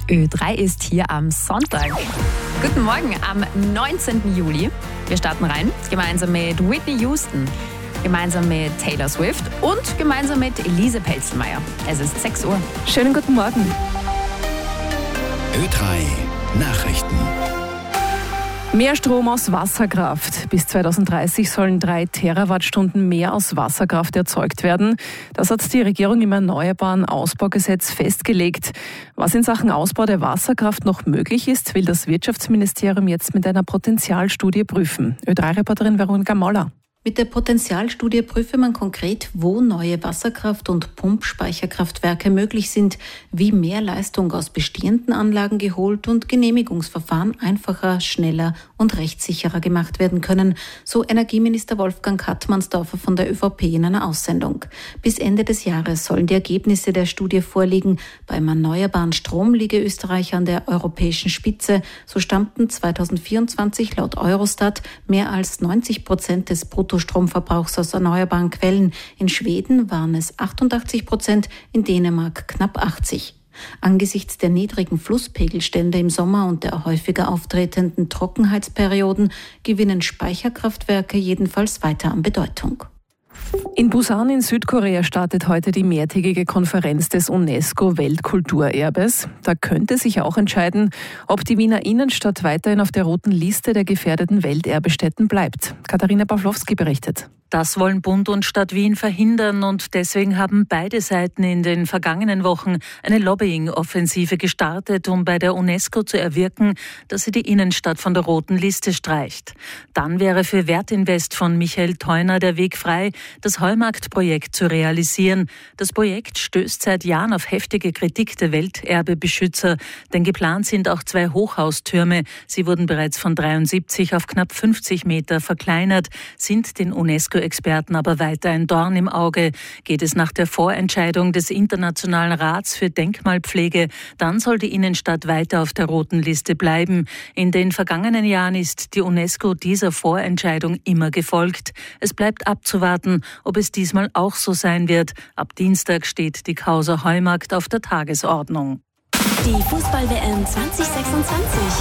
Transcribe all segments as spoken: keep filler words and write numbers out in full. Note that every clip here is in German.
Ö drei ist hier am Sonntag. Guten Morgen am neunzehnten Juli. Wir starten rein, gemeinsam mit Whitney Houston, gemeinsam mit Taylor Swift und gemeinsam mit Elise Pelzenmeier. Es ist sechs Uhr. Schönen guten Morgen. Ö drei Nachrichten. Mehr Strom aus Wasserkraft. Bis zweitausenddreißig sollen drei Terawattstunden mehr aus Wasserkraft erzeugt werden. Das hat die Regierung im Erneuerbaren Ausbaugesetz festgelegt. Was in Sachen Ausbau der Wasserkraft noch möglich ist, will das Wirtschaftsministerium jetzt mit einer Potenzialstudie prüfen. Ö drei Reporterin Veronika Moller. Mit der Potenzialstudie prüfe man konkret, wo neue Wasserkraft- und Pumpspeicherkraftwerke möglich sind, wie mehr Leistung aus bestehenden Anlagen geholt und Genehmigungsverfahren einfacher, schneller und rechtssicherer gemacht werden können, so Energieminister Wolfgang Kattmannsdorfer von der ÖVP in einer Aussendung. Bis Ende des Jahres sollen die Ergebnisse der Studie vorliegen. Beim erneuerbaren Strom liege Österreich an der europäischen Spitze. So stammten zweitausendvierundzwanzig laut Eurostat mehr als neunzig Prozent des Bruttostromverbrauchs aus erneuerbaren Quellen. In Schweden waren es achtundachtzig Prozent, in Dänemark knapp achtzig. Angesichts der niedrigen Flusspegelstände im Sommer und der häufiger auftretenden Trockenheitsperioden gewinnen Speicherkraftwerke jedenfalls weiter an Bedeutung. In Busan in Südkorea startet heute die mehrtägige Konferenz des UNESCO-Weltkulturerbes. Da könnte sich auch entscheiden, ob die Wiener Innenstadt weiterhin auf der roten Liste der gefährdeten Welterbestätten bleibt. Katharina Pawlowski berichtet. Das wollen Bund und Stadt Wien verhindern und deswegen haben beide Seiten in den vergangenen Wochen eine Lobbying-Offensive gestartet, um bei der UNESCO zu erwirken, dass sie die Innenstadt von der roten Liste streicht. Dann wäre für Wertinvest von Michael Theuner der Weg frei, das Heumarkt-Projekt zu realisieren. Das Projekt stößt seit Jahren auf heftige Kritik der Welterbebeschützer, denn geplant sind auch zwei Hochhaustürme. Sie wurden bereits von dreiundsiebzig auf knapp fünfzig Meter verkleinert, sind den UNESCO Experten aber weiter ein Dorn im Auge. Geht es nach der Vorentscheidung des Internationalen Rats für Denkmalpflege, dann soll die Innenstadt weiter auf der roten Liste bleiben. In den vergangenen Jahren ist die UNESCO dieser Vorentscheidung immer gefolgt. Es bleibt abzuwarten, ob es diesmal auch so sein wird. Ab Dienstag steht die Causa Heumarkt auf der Tagesordnung. Die Fußball-W M zwanzig sechsundzwanzig.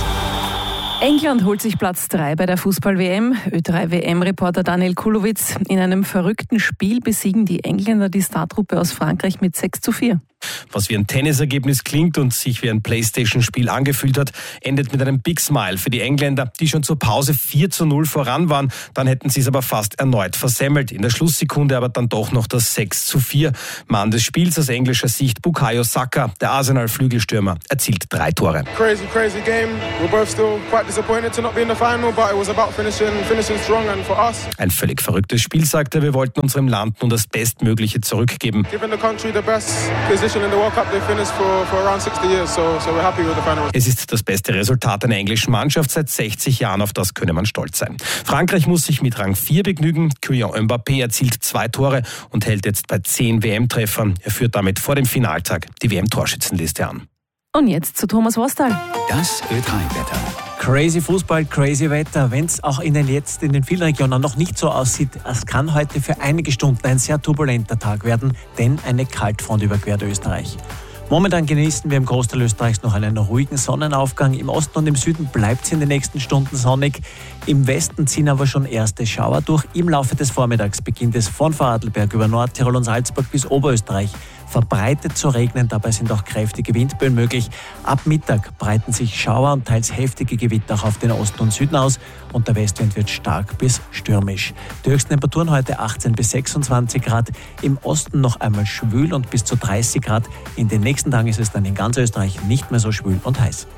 England holt sich Platz drei bei der Fußball-W M. Ö drei W M-Reporter Daniel Kulowitz. In einem verrückten Spiel besiegen die Engländer die Startruppe aus Frankreich mit sechs zu vier. Was wie ein Tennisergebnis klingt und sich wie ein Playstation-Spiel angefühlt hat, endet mit einem Big Smile für die Engländer, die schon zur Pause vier zu null voran waren. Dann hätten sie es aber fast erneut versemmelt. In der Schlusssekunde aber dann doch noch das sechs zu vier. Mann des Spiels aus englischer Sicht Bukayo Saka, der Arsenal-Flügelstürmer, erzielt drei Tore. Crazy, crazy game. We're both still quite disappointed to not be in the final, but it was about finishing, finishing strong and for us. Ein völlig verrücktes Spiel, sagt er. Wir wollten unserem Land nun das Bestmögliche zurückgeben. Giving the country the best position in the World Cup, they finished for, for around sixty years, so, so we're happy with the final. Es ist das beste Resultat einer englischen Mannschaft seit sechzig Jahren, auf das könne man stolz sein. Frankreich muss sich mit Rang vier begnügen. Kylian Mbappé erzielt zwei Tore und hält jetzt bei zehn W M-Treffern. Er führt damit vor dem Finaltag die W M-Torschützenliste an. Und jetzt zu Thomas Wostal. Das Ö drei Wetter. Crazy Fußball, crazy Wetter. Wenn es auch in den jetzt in den vielen Regionen noch nicht so aussieht, es kann heute für einige Stunden ein sehr turbulenter Tag werden, denn eine Kaltfront überquert Österreich. Momentan genießen wir im Großteil Österreichs noch einen ruhigen Sonnenaufgang. Im Osten und im Süden bleibt es in den nächsten Stunden sonnig. Im Westen ziehen aber schon erste Schauer durch. Im Laufe des Vormittags beginnt es von Vorarlberg über Nordtirol und Salzburg bis Oberösterreich verbreitet zu regnen. Dabei sind auch kräftige Windböen möglich. Ab Mittag breiten sich Schauer und teils heftige Gewitter auch auf den Osten und Süden aus und der Westwind wird stark bis stürmisch. Die höchsten Temperaturen heute achtzehn bis sechsundzwanzig Grad. Im Osten noch einmal schwül und bis zu dreißig Grad. In den nächsten Tagen ist es dann in ganz Österreich nicht mehr so schwül und heiß.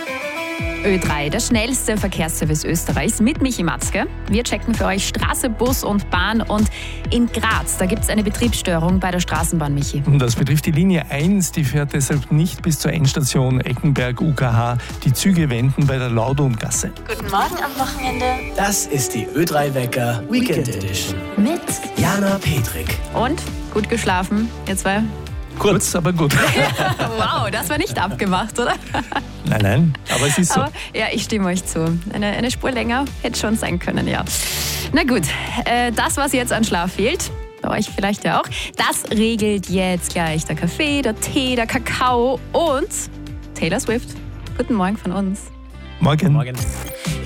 Ö drei, der schnellste Verkehrsservice Österreichs mit Michi Matzke. Wir checken für euch Straße, Bus und Bahn. Und in Graz, da gibt es eine Betriebsstörung bei der Straßenbahn, Michi. Das betrifft die Linie eins, die fährt deshalb nicht bis zur Endstation Eckenberg U K H. Die Züge wenden bei der Laudongasse. Guten Morgen am Wochenende. Das ist die Ö drei Wecker Weekend Edition. Mit Jana Petrik. Und? Gut geschlafen, ihr zwei? Kurz, aber gut. Wow, das war nicht abgemacht, oder? Nein, nein, aber es ist so. Aber, ja, ich stimme euch zu. Eine, eine Spur länger hätte schon sein können, ja. Na gut, äh, das, was jetzt an Schlaf fehlt, bei euch vielleicht ja auch, das regelt jetzt gleich der Kaffee, der Tee, der Kakao und Taylor Swift. Guten Morgen von uns. Morgen. Morgen.